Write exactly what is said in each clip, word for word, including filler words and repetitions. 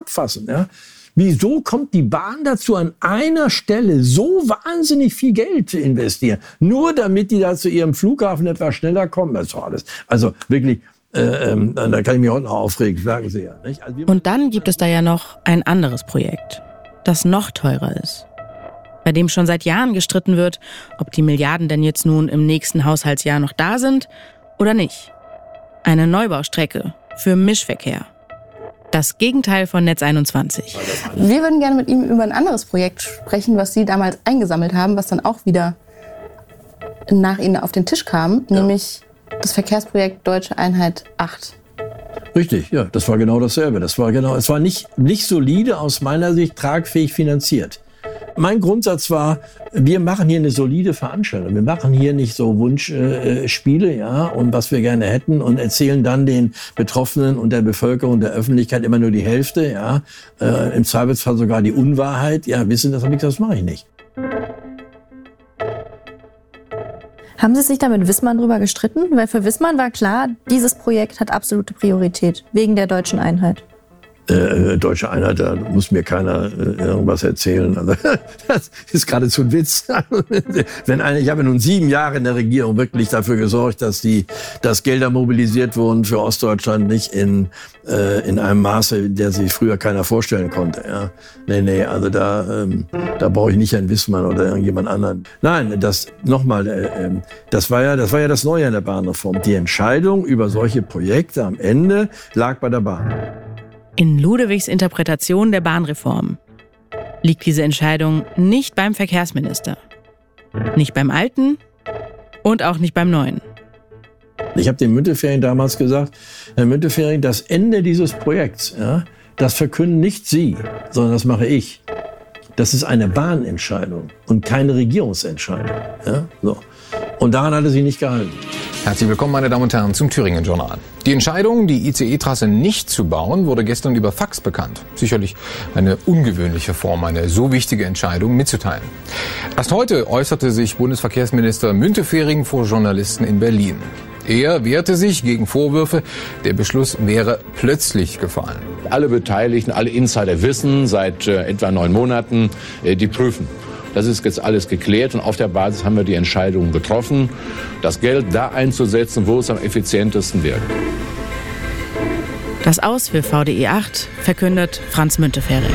fassen. Ja? Wieso kommt die Bahn dazu, an einer Stelle so wahnsinnig viel Geld zu investieren? Nur damit die da zu ihrem Flughafen etwas schneller kommen. Das ist doch alles. Also wirklich, äh, ähm, da kann ich mich heute noch aufregen, sagen Sie ja. Nicht? Also und dann gibt es da ja noch ein anderes Projekt, das noch teurer ist. Bei dem schon seit Jahren gestritten wird, ob die Milliarden denn jetzt nun im nächsten Haushaltsjahr noch da sind oder nicht. Eine Neubaustrecke für Mischverkehr. Das Gegenteil von Netz einundzwanzig. Wir würden gerne mit ihm über ein anderes Projekt sprechen, was Sie damals eingesammelt haben, was dann auch wieder nach Ihnen auf den Tisch kam, ja. Nämlich das Verkehrsprojekt Deutsche Einheit acht. Richtig, ja, das war genau dasselbe. Das war genau, es war nicht, nicht solide, aus meiner Sicht tragfähig finanziert. Mein Grundsatz war, wir machen hier eine solide Veranstaltung. Wir machen hier nicht so Wunschspiele, äh, ja, und was wir gerne hätten und erzählen dann den Betroffenen und der Bevölkerung, der Öffentlichkeit immer nur die Hälfte, ja, äh, im Zweifelsfall sogar die Unwahrheit. Ja, wissen das, das mache ich nicht. Haben Sie sich da mit Wissmann drüber gestritten? Weil für Wissmann war klar, dieses Projekt hat absolute Priorität wegen der deutschen Einheit. Äh, deutsche Einheit, da muss mir keiner äh, irgendwas erzählen. Also, das ist geradezu ein Witz. Wenn eine, ich habe nun sieben Jahre in der Regierung wirklich dafür gesorgt, dass die, dass Gelder mobilisiert wurden für Ostdeutschland, nicht in äh, in einem Maße, der sich früher keiner vorstellen konnte. Ja, nee, nee, also da ähm, da brauche ich nicht Herrn Wissmann oder irgendjemand anderen. Nein, das nochmal, äh, das war ja, das war ja das Neue in der Bahnreform. Die Entscheidung über solche Projekte am Ende lag bei der Bahn. In Ludewigs Interpretation der Bahnreform liegt diese Entscheidung nicht beim Verkehrsminister, nicht beim Alten und auch nicht beim Neuen. Ich habe dem Müntefering damals gesagt, Herr Müntefering, das Ende dieses Projekts, ja, das verkünden nicht Sie, sondern das mache ich. Das ist eine Bahnentscheidung und keine Regierungsentscheidung. Ja, so. Und daran hat er sich nicht gehalten. Herzlich willkommen, meine Damen und Herren, zum Thüringen-Journal. Die Entscheidung, die I C E-Trasse nicht zu bauen, wurde gestern über Fax bekannt. Sicherlich eine ungewöhnliche Form, eine so wichtige Entscheidung mitzuteilen. Erst heute äußerte sich Bundesverkehrsminister Müntefering vor Journalisten in Berlin. Er wehrte sich gegen Vorwürfe, der Beschluss wäre plötzlich gefallen. Alle Beteiligten, alle Insider wissen seit äh, etwa neun Monaten, äh, die prüfen. Das ist jetzt alles geklärt und auf der Basis haben wir die Entscheidung getroffen, das Geld da einzusetzen, wo es am effizientesten wirkt. Das Aus für V D E acht verkündet Franz Müntefering.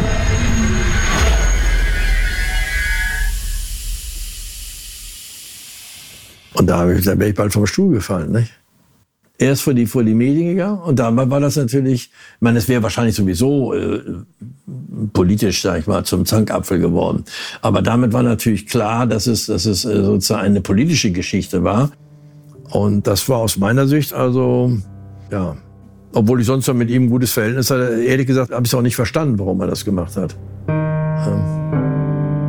Und da, ich, da wäre ich bald vom Stuhl gefallen, nicht? Er ist vor die, vor die Medien gegangen und damals war das natürlich, ich meine, es wäre wahrscheinlich sowieso äh, politisch, sag ich mal, zum Zankapfel geworden. Aber damit war natürlich klar, dass es, dass es äh, sozusagen eine politische Geschichte war. Und das war aus meiner Sicht also, ja, obwohl ich sonst noch mit ihm ein gutes Verhältnis hatte, ehrlich gesagt, habe ich es auch nicht verstanden, warum er das gemacht hat. Ja.